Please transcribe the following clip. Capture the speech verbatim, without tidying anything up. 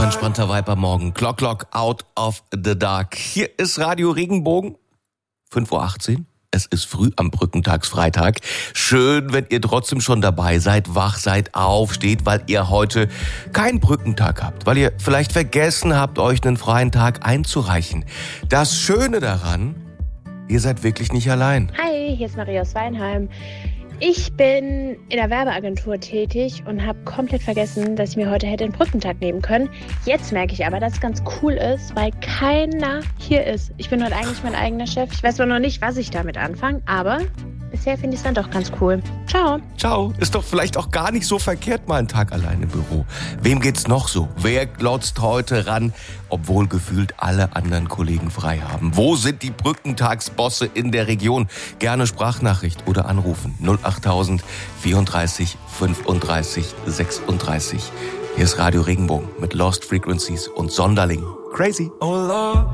entspannter Vibe am Morgen. Clock, Clock, out of the dark. Hier ist Radio Regenbogen. fünf Uhr achtzehn. Es ist früh am Brückentagsfreitag. Schön, wenn ihr trotzdem schon dabei seid, wach seid, aufsteht, weil ihr heute keinen Brückentag habt. Weil ihr vielleicht vergessen habt, euch einen freien Tag einzureichen. Das Schöne daran, ihr seid wirklich nicht allein. Hi, hier ist Maria aus Weinheim. Ich bin in der Werbeagentur tätig und habe komplett vergessen, dass ich mir heute hätte einen Brückentag nehmen können. Jetzt merke ich aber, dass es ganz cool ist, weil keiner hier ist. Ich bin heute eigentlich mein eigener Chef. Ich weiß zwar noch nicht, was ich damit anfange, aber bisher finde ich es dann doch ganz cool. Ciao. Ciao. Ist doch vielleicht auch gar nicht so verkehrt, mal einen Tag allein im Büro. Wem geht's noch so? Wer glotzt heute ran, obwohl gefühlt alle anderen Kollegen frei haben? Wo sind die Brückentagsbosse in der Region? Gerne Sprachnachricht oder anrufen. null achttausend vierunddreißig fünfunddreißig sechsunddreißig. Hier ist Radio Regenbogen mit Lost Frequencies und Sonderling. Crazy. Oh Lord.